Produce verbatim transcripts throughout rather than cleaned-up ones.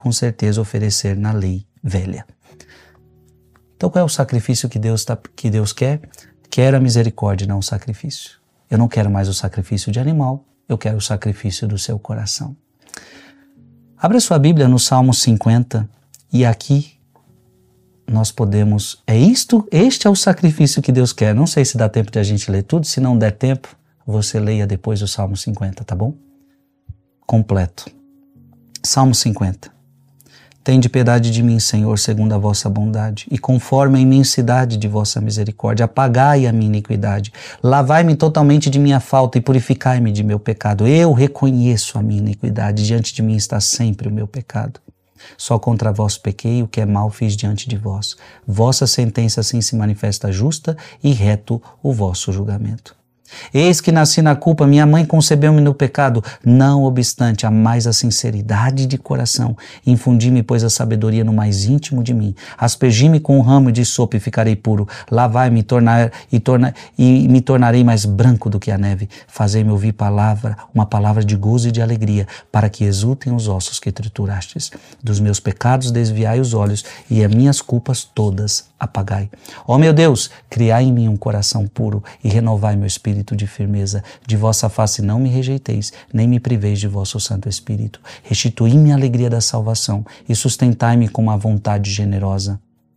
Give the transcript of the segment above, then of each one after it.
com certeza oferecer na lei velha. Então qual é o sacrifício que Deus, tá, que Deus quer? Quer a misericórdia, não o sacrifício. Eu não quero mais o sacrifício de animal, eu quero o sacrifício do seu coração. Abra sua Bíblia no Salmo cinquenta e aqui nós podemos... É isto, este é o sacrifício que Deus quer. Não sei se dá tempo de a gente ler tudo, se não der tempo, você leia depois o Salmo cinquenta, tá bom? Completo. Salmo cinquenta. Tende piedade de mim, Senhor, segundo a vossa bondade, e conforme a imensidade de vossa misericórdia, apagai a minha iniquidade, lavai-me totalmente de minha falta e purificai-me de meu pecado. Eu reconheço a minha iniquidade, diante de mim está sempre o meu pecado. Só contra vós pequei, o que é mal fiz diante de vós. Vossa sentença assim se manifesta justa e reto o vosso julgamento. Eis que nasci na culpa, minha mãe concebeu-me no pecado. Não obstante, há mais a sinceridade de coração. Infundi-me, pois, a sabedoria no mais íntimo de mim. Aspergi-me com um ramo de sopa e ficarei puro. Lavai-me tornar, e, torna, e me tornarei mais branco do que a neve. Fazei-me ouvir palavra, uma palavra de gozo e de alegria, para que exultem os ossos que triturastes. Dos meus pecados desviai os olhos, e as minhas culpas todas apagai. Ó meu Deus, criai em mim um coração puro e renovai meu espírito de firmeza. De vossa face não me rejeiteis, nem me priveis de vosso Santo Espírito. Restituí-me a alegria da salvação e sustentai-me com uma vontade generosa.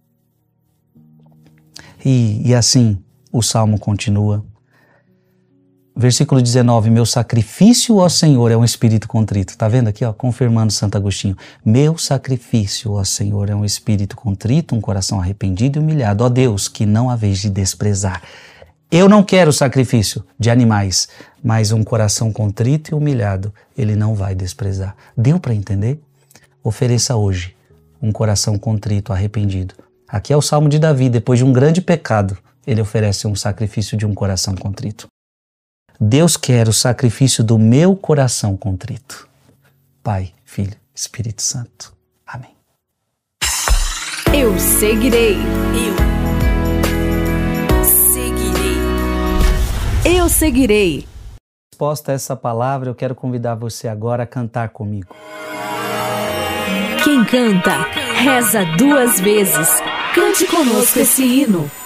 E, e assim o Salmo continua. Versículo dezenove, meu sacrifício, ó Senhor, é um espírito contrito. Está vendo aqui, ó, confirmando Santo Agostinho. Meu sacrifício, ó Senhor, é um espírito contrito, um coração arrependido e humilhado. Ó Deus, que não haveis de desprezar. Eu não quero sacrifício de animais, mas um coração contrito e humilhado, ele não vai desprezar. Deu para entender? Ofereça hoje um coração contrito, arrependido. Aqui é o Salmo de Davi, depois de um grande pecado, ele oferece um sacrifício de um coração contrito. Deus quer o sacrifício do meu coração contrito. Pai, Filho, Espírito Santo. Amém. Eu seguirei. Eu seguirei. Eu seguirei. Resposta a essa palavra, eu quero convidar você agora a cantar comigo. Quem canta, reza duas vezes. Cante conosco esse hino.